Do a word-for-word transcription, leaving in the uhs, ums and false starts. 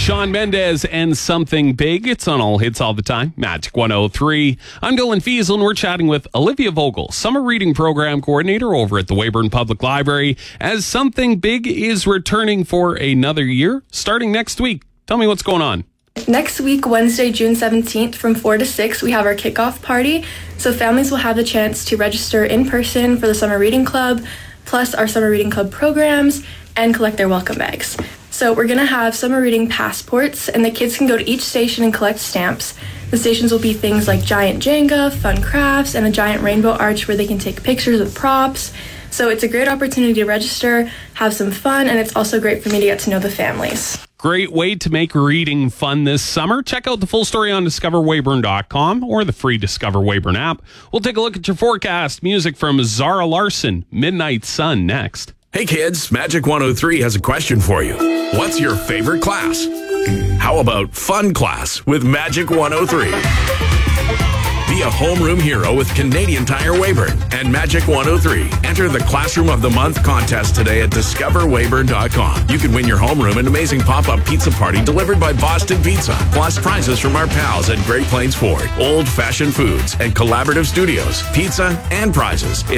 Shawn Mendes and Something Big. It's on All Hits All the Time. Magic one oh three. I'm Dylan Fiesel, and we're chatting with Olivia Vogel, Summer Reading Program Coordinator over at the Weyburn Public Library, as Something Big is returning for another year, starting next week. Tell me what's going on. Next week, Wednesday, June seventeenth, from four to six, we have our kickoff party. So families will have the chance to register in person for the Summer Reading Club, plus our Summer Reading Club programs, and collect their welcome bags. So we're going to have summer reading passports, and the kids can go to each station and collect stamps. The stations will be things like giant Jenga, fun crafts, and a giant rainbow arch where they can take pictures with props. So it's a great opportunity to register, have some fun, and it's also great for me to get to know the families. Great way to make reading fun this summer. Check out the full story on discover weyburn dot com or the free Discover Weyburn app. We'll take a look at your forecast. Music from Zara Larson, Midnight Sun, next. Hey kids, Magic one oh three has a question for you. What's your favorite class? How about fun class with Magic one oh three? Be a homeroom hero with Canadian Tire Weyburn and Magic one oh three. Enter the Classroom of the Month contest today at discover weyburn dot com. You can win your homeroom an amazing pop-up pizza party delivered by Boston Pizza, plus prizes from our pals at Great Plains Ford, Old Fashioned Foods, and Collaborative Studios. Pizza and prizes.